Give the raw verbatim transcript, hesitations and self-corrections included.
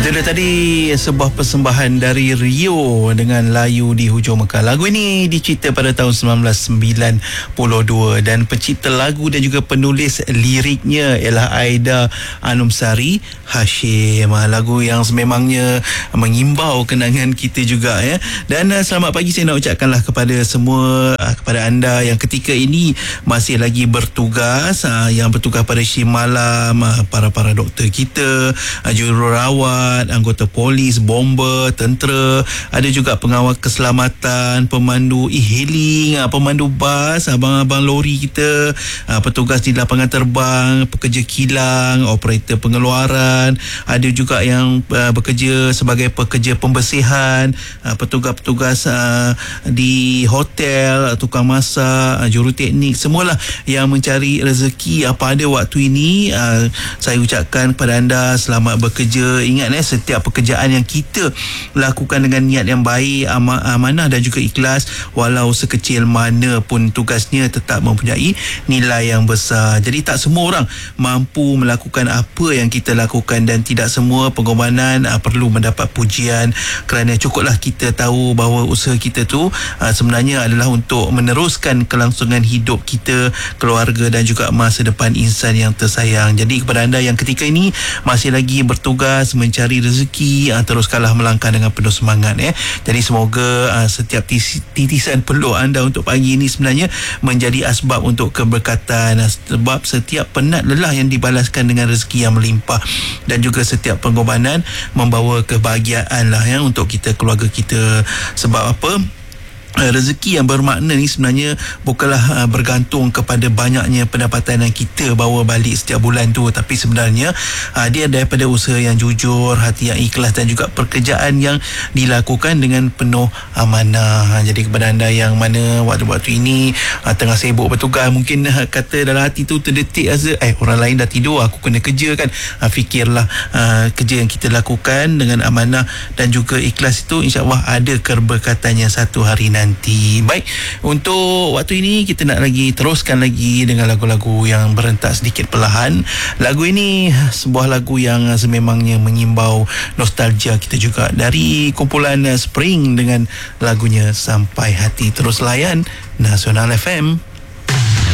Itu dia tadi sebuah persembahan dari Rio dengan Layu di Hujung Mekah. Lagu ini dicipta pada tahun sembilan belas sembilan puluh dua dan pencipta lagu dan juga penulis liriknya ialah Aida Anumsari Hashim. Lagu yang sememangnya mengimbau kenangan kita juga ya. Dan uh, selamat pagi saya nak ucapkanlah kepada semua, uh, kepada anda yang ketika ini masih lagi bertugas, uh, yang bertugas pada shift malam, uh, para-para doktor kita, uh, jururawat, anggota polis, bomber, tentera, ada juga pengawal keselamatan, pemandu e-hailing, pemandu bas, abang-abang lori kita, petugas di lapangan terbang, pekerja kilang, operator pengeluaran, ada juga yang bekerja sebagai pekerja pembersihan, petugas-petugas di hotel, tukang masak, juruteknik, semualah yang mencari rezeki pada waktu ini. Saya ucapkan kepada anda selamat bekerja. Ingat eh, setiap pekerjaan yang kita lakukan dengan niat yang baik, am- amanah dan juga ikhlas, walau sekecil mana pun tugasnya, tetap mempunyai nilai yang besar. Jadi tak semua orang mampu melakukan apa yang kita lakukan dan tidak semua pengorbanan uh, perlu mendapat pujian, kerana cukuplah kita tahu bahawa usaha kita tu uh, sebenarnya adalah untuk meneruskan kelangsungan hidup kita, keluarga dan juga masa depan insan yang tersayang. Jadi kepada anda yang ketika ini masih lagi bertugas mencari rezeki, uh, teruskanlah melangkah dengan penuh semangat eh. Jadi semoga uh, setiap tis- titisan peluh anda untuk pagi ini sebenarnya menjadi asbab untuk keberkatan, uh, sebab setiap penat lelah yang dibalaskan dengan rezeki yang melimpah, dan juga setiap pengorbanan membawa kebahagiaan lah ya untuk kita, keluarga kita. Sebab apa? Rezeki yang bermakna ni sebenarnya bukanlah uh, bergantung kepada banyaknya pendapatan yang kita bawa balik setiap bulan tu, tapi sebenarnya uh, dia daripada usaha yang jujur, hati yang ikhlas dan juga pekerjaan yang dilakukan dengan penuh amanah. Jadi kepada anda yang mana waktu-waktu ini uh, tengah sibuk bertugas, mungkin uh, kata dalam hati tu terdetik rasa eh orang lain dah tidur, aku kena kerja kan. Uh, fikirlah uh, kerja yang kita lakukan dengan amanah dan juga ikhlas itu, insya-Allah ada keberkatannya satu hari nanti. Nanti. Baik, untuk waktu ini kita nak lagi teruskan lagi dengan lagu-lagu yang berentak sedikit perlahan. Lagu ini sebuah lagu yang sememangnya mengimbau nostalgia kita juga, dari kumpulan Spring dengan lagunya Sampai Hati. Terus layan Nasional F M.